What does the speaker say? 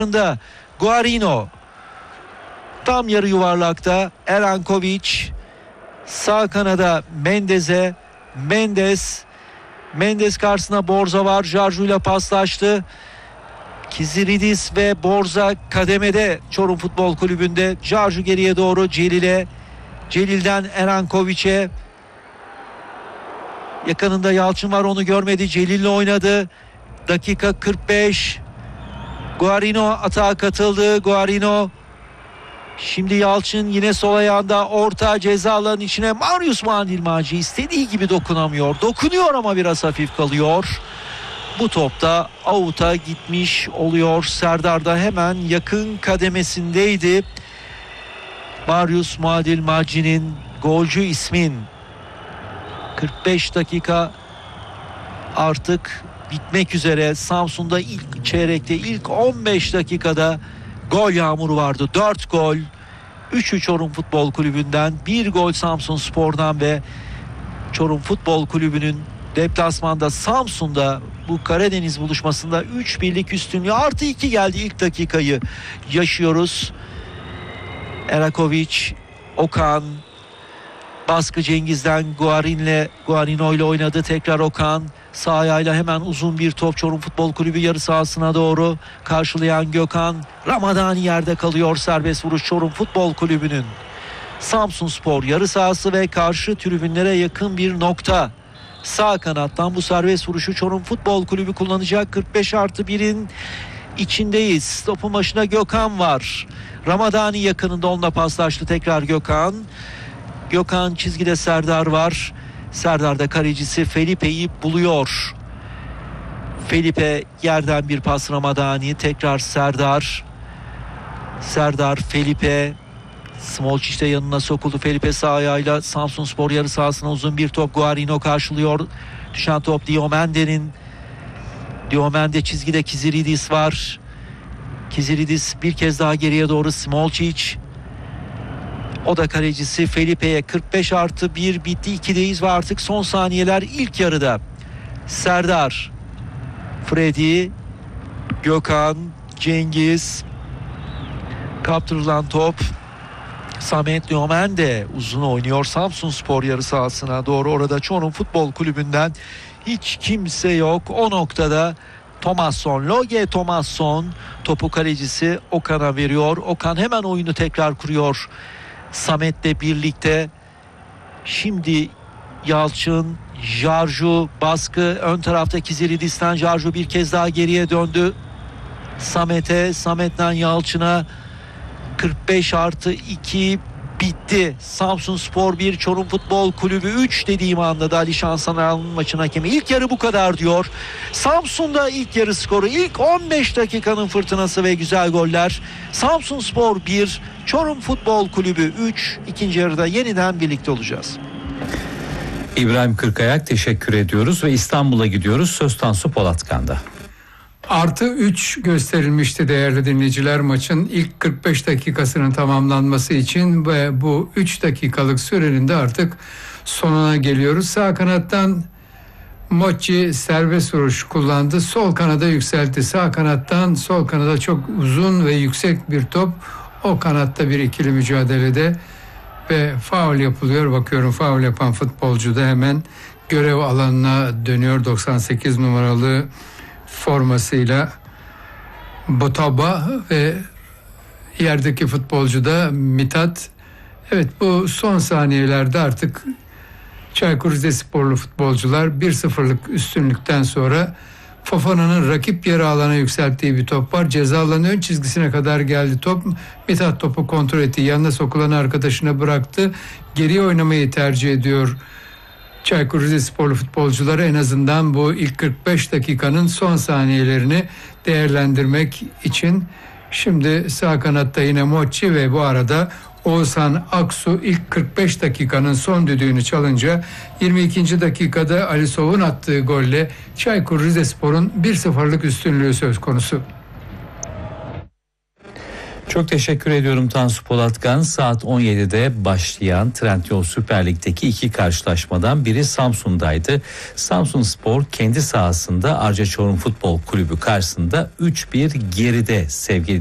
Guarino tam yarı yuvarlakta. Erankovic sağ kanada Mendes'e. Mendes karşısına Borza var. Jarju ile paslaştı. Kiziridis ve Borza kademede Çorum Futbol Kulübü'nde. Jarju geriye doğru Celil'den Erankovic'e. Yakınında Yalçın var, onu görmedi. Celil'le oynadı. Dakika 45. Guarino atağa katıldı. Guarino. Şimdi Yalçın yine sol ayağında, orta ceza alanının içine. Marius Mandilmacı istediği gibi dokunamıyor. Dokunuyor ama biraz hafif kalıyor. Bu topta out'a gitmiş oluyor. Serdar da hemen yakın kademesindeydi. Marius Mandilmacı'nın golcü ismin 45 dakika artık bitmek üzere. Samsun'da ilk çeyrekte, ilk 15 dakikada gol yağmuru vardı. 4 gol, 3'ü Çorum Futbol Kulübü'nden, 1 gol Samsunspor'dan ve Çorum Futbol Kulübü'nün deplasmanda Samsun'da bu Karadeniz buluşmasında 3-1'lik üstünlüğü artı 2 geldi. İlk dakikayı yaşıyoruz. Erakovic, Okan, baskı Cengiz'den Guarino ile oynadı. Tekrar Okan sağ ayağıyla hemen uzun bir top Çorum Futbol Kulübü yarı sahasına doğru karşılayan Gökhan. Ramadani yerde kalıyor. Serbest vuruş Çorum Futbol Kulübü'nün. Samsunspor yarı sahası ve karşı tribünlere yakın bir nokta. Sağ kanattan bu serbest vuruşu Çorum Futbol Kulübü kullanacak. 45+1'in içindeyiz. Topun başına Gökhan var. Ramadani yakınında, onunla paslaştı tekrar Gökhan çizgide Serdar var. Serdar da kalecisi Felipe'yi buluyor. Felipe yerden bir pas Ramadani. Tekrar Serdar Felipe. Smolcic de yanına sokuldu. Felipe sağ ayağıyla Samsunspor yarı sahasına uzun bir top. Guarino karşılıyor. Düşen top Diomende çizgide Kiziridis var. Kiziridis bir kez daha geriye doğru. Smolcic. O da kalecisi Felipe'ye. 45+1 bitti. 2'deyiz ve artık son saniyeler ilk yarıda. Serdar, Freddy, Gökhan, Cengiz. Kaptırılan top. Samet Diomende uzun oynuyor Samsunspor yarı sahasına doğru. Orada Çorum Futbol Kulübü'nden hiç kimse yok. O noktada Loge Thomasson topu kalecisi Okan'a veriyor. Okan hemen oyunu tekrar kuruyor Samet'le birlikte. Şimdi Yalçın, Jarju baskı ön tarafta Kiziridis'ten. Jarju bir kez daha geriye döndü Samet'ten Yalçın'a. 45+2 bitti. Samsunspor 1, Çorum Futbol Kulübü 3 dediğim anda da Ali Şansalan'ın maçın hakemi. İlk yarı bu kadar diyor. Samsun'da ilk yarı skoru, ilk 15 dakikanın fırtınası ve güzel goller. Samsunspor 1, Çorum Futbol Kulübü 3. İkinci yarıda yeniden birlikte olacağız. İbrahim Kırkayak teşekkür ediyoruz ve İstanbul'a gidiyoruz. Söz Tansu Polatkan'da. +3 gösterilmişti değerli dinleyiciler maçın ilk 45 dakikasının tamamlanması için ve bu 3 dakikalık sürenin de artık sonuna geliyoruz. Sağ kanattan Mochi serbest vuruş kullandı. Sol kanada yükseltti. Sağ kanattan sol kanada çok uzun ve yüksek bir top. O kanatta bir ikili mücadelede ve faul yapılıyor. Bakıyorum faul yapan futbolcu da hemen görev alanına dönüyor. 98 numaralı formasıyla Botaba ve yerdeki futbolcu da Mithat. Evet, bu son saniyelerde artık Çaykur Rizesporlu futbolcular 1-0'lık üstünlükten sonra Fofana'nın rakip yarı alana yükselttiği bir top var. Ceza alanı ön çizgisine kadar geldi top. Mithat topu kontrol etti. Yanına sokulan arkadaşına bıraktı. Geriye oynamayı tercih ediyor Çaykur Rizesporlu futbolcular. En azından bu ilk 45 dakikanın son saniyelerini değerlendirmek için. Şimdi sağ kanatta yine Mochi ve bu arada Oğuzhan Aksu ilk 45 dakikanın son düdüğünü çalınca 22. dakikada Ali Sov'un attığı golle Çaykur Rizespor'un 1-0'lık üstünlüğü söz konusu. Çok teşekkür ediyorum Tansu Polatkan. Saat 17'de başlayan Trendyol Süper Lig'deki iki karşılaşmadan biri Samsun'daydı. Samsunspor kendi sahasında Arca Çorum Futbol Kulübü karşısında 3-1 geride sevgili